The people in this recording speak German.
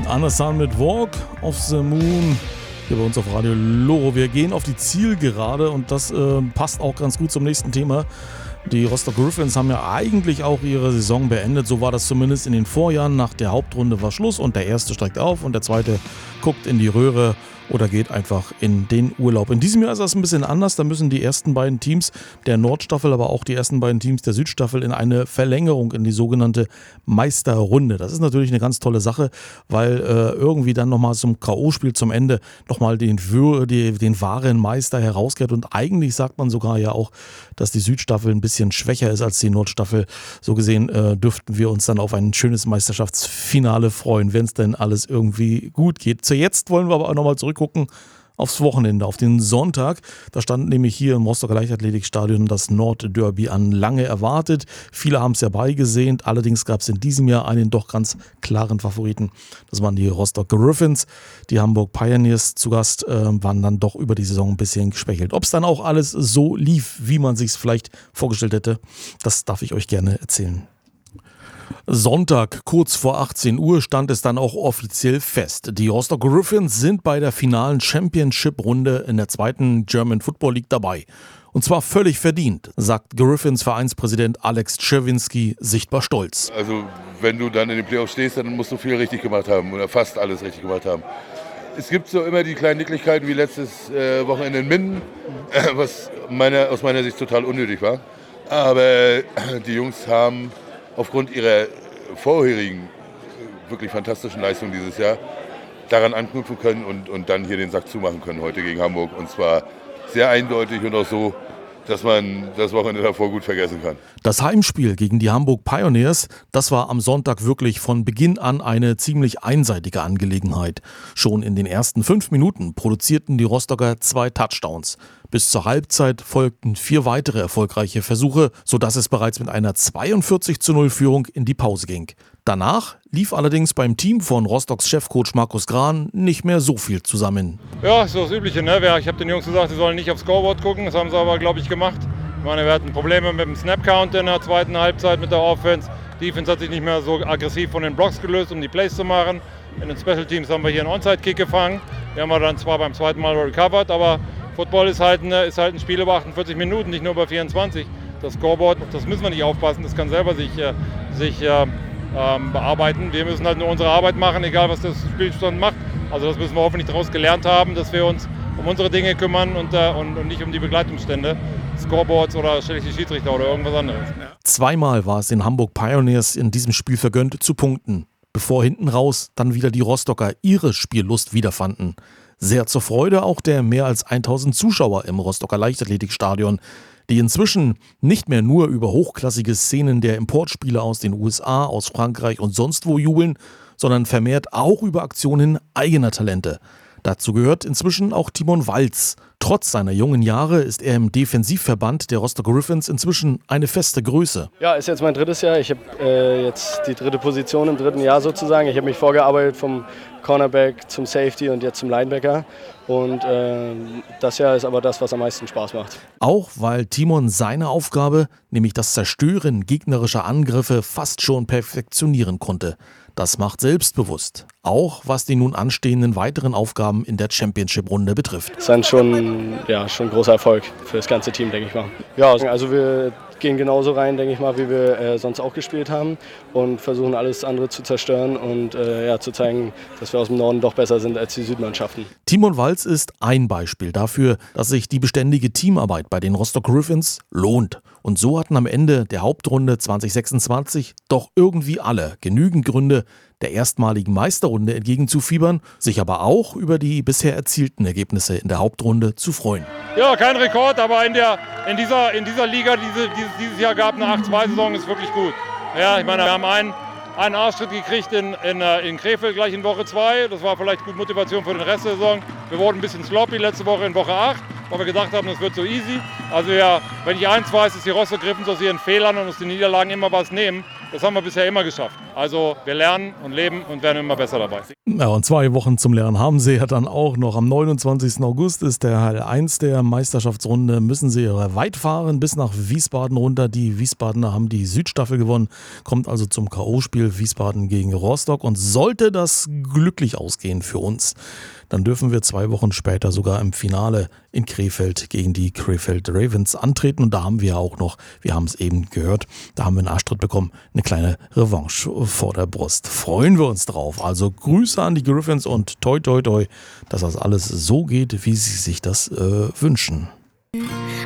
Anna Sun mit Walk of the Moon hier bei uns auf Radio Loro. Wir gehen auf die Zielgerade und das passt auch ganz gut zum nächsten Thema. Die Rostock Griffins haben ja eigentlich auch ihre Saison beendet. So war das zumindest in den Vorjahren. Nach der Hauptrunde war Schluss und der erste steigt auf und der zweite guckt in die Röhre oder geht einfach in den Urlaub. In diesem Jahr ist das ein bisschen anders. Da müssen die ersten beiden Teams der Nordstaffel, aber auch die ersten beiden Teams der Südstaffel in eine Verlängerung, in die sogenannte Meisterrunde. Das ist natürlich eine ganz tolle Sache, weil irgendwie dann nochmal zum K.O.-Spiel zum Ende nochmal den wahren Meister herausgeht. Und eigentlich sagt man sogar ja auch, dass die Südstaffel ein bisschen schwächer ist als die Nordstaffel. So gesehen dürften wir uns dann auf ein schönes Meisterschaftsfinale freuen, wenn es denn alles irgendwie gut geht. Jetzt wollen wir aber auch nochmal zurückgucken aufs Wochenende, auf den Sonntag. Da stand nämlich hier im Rostocker Leichtathletikstadion das Nordderby an, lange erwartet. Viele haben es herbeigesehnt, allerdings gab es in diesem Jahr einen doch ganz klaren Favoriten. Das waren die Rostock Griffins. Die Hamburg Pioneers zu Gast waren dann doch über die Saison ein bisschen geschwächelt. Ob es dann auch alles so lief, wie man sich es vielleicht vorgestellt hätte, das darf ich euch gerne erzählen. Sonntag, kurz vor 18 Uhr, stand es dann auch offiziell fest. Die Rostock Griffins sind bei der finalen Championship-Runde in der zweiten German Football League dabei. Und zwar völlig verdient, sagt Griffins Vereinspräsident Alex Czerwinski sichtbar stolz. Also wenn du dann in den Playoffs stehst, dann musst du viel richtig gemacht haben oder fast alles richtig gemacht haben. Es gibt so immer die kleinen Nicklichkeiten wie letztes Wochenende in Minden, was aus meiner Sicht total unnötig war. Aber die Jungs haben aufgrund ihrer vorherigen wirklich fantastischen Leistung dieses Jahr daran anknüpfen können und dann hier den Sack zumachen können heute gegen Hamburg. Und zwar sehr eindeutig und auch so, dass man das Wochenende davor gut vergessen kann. Das Heimspiel gegen die Hamburg Pioneers, das war am Sonntag wirklich von Beginn an eine ziemlich einseitige Angelegenheit. Schon in den ersten 5 Minuten produzierten die Rostocker 2 Touchdowns. Bis zur Halbzeit folgten 4 weitere erfolgreiche Versuche, sodass es bereits mit einer 42:0 Führung in die Pause ging. Danach lief allerdings beim Team von Rostocks Chefcoach Markus Gran nicht mehr so viel zusammen. Ja, ist so das Übliche, ne? Ich habe den Jungs gesagt, sie sollen nicht aufs Scoreboard gucken, das haben sie aber, glaube ich, gemacht. Ich meine, wir hatten Probleme mit dem Snap-Count in der zweiten Halbzeit mit der Offense. Die Defense hat sich nicht mehr so aggressiv von den Blocks gelöst, um die Plays zu machen. In den Special Teams haben wir hier einen Onside-Kick gefangen. Den haben wir dann zwar beim zweiten Mal recovered, aber Football ist halt ein Spiel über 48 Minuten, nicht nur über 24. Das Scoreboard, das müssen wir nicht aufpassen, das kann selber sich bearbeiten. Wir müssen halt nur unsere Arbeit machen, egal was das Spielstand macht. Also das müssen wir hoffentlich daraus gelernt haben, dass wir uns um unsere Dinge kümmern und nicht um die Begleitumstände, Scoreboards oder schlechte Schiedsrichter oder irgendwas anderes. Zweimal war es den Hamburg Pioneers in diesem Spiel vergönnt zu punkten, bevor hinten raus dann wieder die Rostocker ihre Spiellust wiederfanden. Sehr zur Freude auch der mehr als 1000 Zuschauer im Rostocker Leichtathletikstadion, die inzwischen nicht mehr nur über hochklassige Szenen der Importspieler aus den USA, aus Frankreich und sonst wo jubeln, sondern vermehrt auch über Aktionen eigener Talente. Dazu gehört inzwischen auch Timon Walz. Trotz seiner jungen Jahre ist er im Defensivverband der Rostock Griffins inzwischen eine feste Größe. Ja, ist jetzt mein 3. Jahr. Ich habe jetzt die 3. Position im 3. Jahr sozusagen. Ich habe mich vorgearbeitet vom Cornerback zum Safety und jetzt zum Linebacker. Und das Jahr ist aber das, was am meisten Spaß macht. Auch weil Timon seine Aufgabe, nämlich das Zerstören gegnerischer Angriffe, fast schon perfektionieren konnte. Das macht selbstbewusst, auch was die nun anstehenden weiteren Aufgaben in der Championship-Runde betrifft. Das ist dann schon ein großer Erfolg für das ganze Team, denke ich mal. Ja, also wir gehen genauso rein, denke ich mal, wie wir sonst auch gespielt haben und versuchen alles andere zu zerstören und zu zeigen, dass wir aus dem Norden doch besser sind als die Südmannschaften. Timon Walz ist ein Beispiel dafür, dass sich die beständige Teamarbeit bei den Rostock Griffins lohnt. Und so hatten am Ende der Hauptrunde 2026 doch irgendwie alle genügend Gründe, der erstmaligen Meisterrunde entgegenzufiebern, sich aber auch über die bisher erzielten Ergebnisse in der Hauptrunde zu freuen. Ja, kein Rekord, aber in dieser Liga, dieses Jahr gab, eine 8-2-Saison, ist wirklich gut. Ja, ich meine, wir haben einen Arschtritt gekriegt in Krefeld gleich in Woche 2. Das war vielleicht gut Motivation für den Rest der Saison. Wir wurden ein bisschen sloppy letzte Woche in Woche 8, weil wir gedacht haben, das wird so easy. Also ja, wenn ich eins weiß, ist die Rostock Griffins aus ihren Fehlern und aus den Niederlagen immer was nehmen. Das haben wir bisher immer geschafft. Also wir lernen und leben und werden immer besser dabei. Ja, und 2 Wochen zum Lernen haben sie ja dann auch noch. Am 29. August ist der Teil 1 der Meisterschaftsrunde. Müssen sie weit fahren bis nach Wiesbaden runter. Die Wiesbadener haben die Südstaffel gewonnen. Kommt also zum K.O.-Spiel Wiesbaden gegen Rostock. Und sollte das glücklich ausgehen für uns, dann dürfen wir 2 Wochen später sogar im Finale in Krefeld gegen die Krefeld Ravens antreten. Und da haben wir auch noch, wir haben es eben gehört, da haben wir einen Arschtritt bekommen, eine kleine Revanche vor der Brust. Freuen wir uns drauf. Also Grüße an die Griffins und toi toi toi, dass das alles so geht, wie sie sich das wünschen.